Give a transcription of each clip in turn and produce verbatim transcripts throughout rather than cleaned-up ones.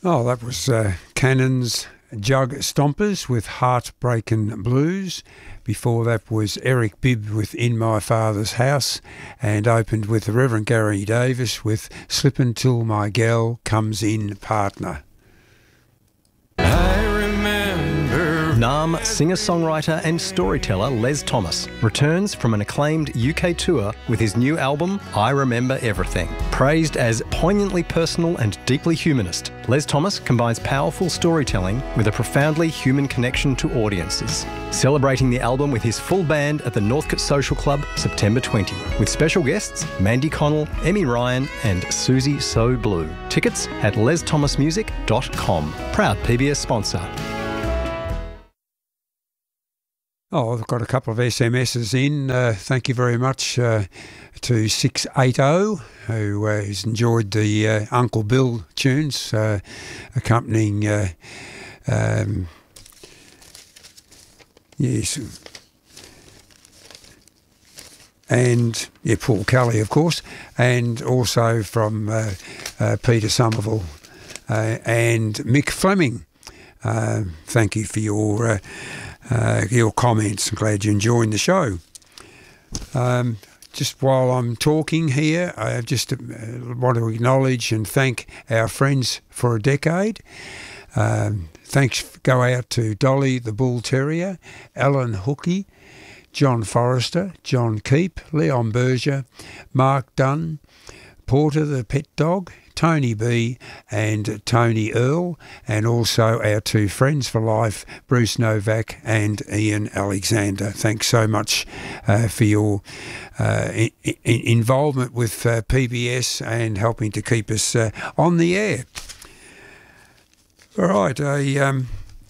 Oh, that was uh, Cannon's Jug Stompers with Heartbreaking Blues. Before that was Eric Bibb with In My Father's House, and opened with the Reverend Gary Davis with Slippin' Till My Gal Comes In Partner. I remember. Naarm singer-songwriter and storyteller Les Thomas returns from an acclaimed U K tour with his new album, I Remember Everything. Praised as poignantly personal and deeply humanist, Les Thomas combines powerful storytelling with a profoundly human connection to audiences. Celebrating the album with his full band at the Northcote Social Club, September twentieth, with special guests Mandy Connell, Emmy Ryan and Susie So Blue. Tickets at les thomas music dot com. Proud P B S sponsor. Oh, I've got a couple of S M Ses in. Uh, thank you very much uh, to six eight zero, who uh, has enjoyed the uh, Uncle Bill tunes uh, accompanying, uh, um, yes, and yeah, Paul Kelly, of course, and also from uh, uh, Peter Somerville uh, and Mick Fleming. Uh, thank you for your uh, uh, your comments. I'm glad you're enjoying the show. Um, just while I'm talking here, I just uh, want to acknowledge and thank our friends for a decade. Um, thanks go out to Dolly the Bull Terrier, Alan Hookie, John Forrester, John Keep, Leon Berger, Mark Dunn, Porter the Pet Dog, Tony B and Tony Earl, and also our two friends for life, Bruce Novak and Ian Alexander. Thanks so much uh, for your uh, in, in involvement with uh, P B S and helping to keep us uh, on the air. All right, a um,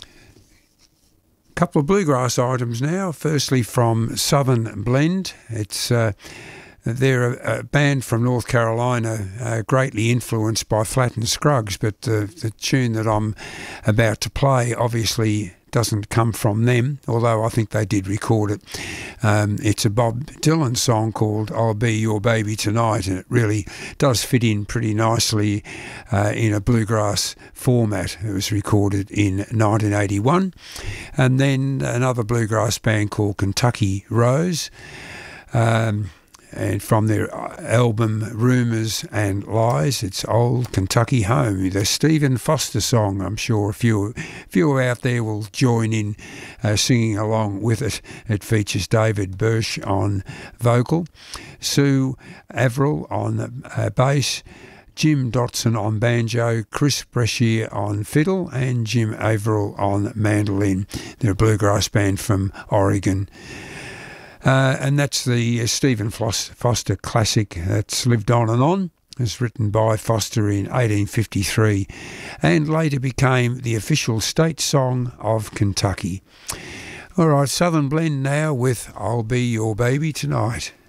couple of bluegrass items now. Firstly, from Southern Blend. It's uh, They're a, a band from North Carolina, uh, greatly influenced by Flatt and Scruggs, but the, the tune that I'm about to play obviously doesn't come from them, although I think they did record it. Um, it's a Bob Dylan song called I'll Be Your Baby Tonight, and it really does fit in pretty nicely uh, in a bluegrass format. It was recorded in nineteen eighty-one. And then another bluegrass band called Kentucky Rose, Um, and from their album Rumours and Lies, it's Old Kentucky Home, the Stephen Foster song. I'm sure a few, few out there will join in uh, singing along with it. It features David Birch on vocal, Sue Averill on uh, bass, Jim Dotson on banjo, Chris Brashear on fiddle, and Jim Averill on mandolin. They're a bluegrass band from Oregon. Uh, and that's the uh, Stephen Foster classic that's lived on and on. It's written by Foster in eighteen fifty-three and later became the official state song of Kentucky. All right, Southern Blend now with I'll Be Your Baby Tonight.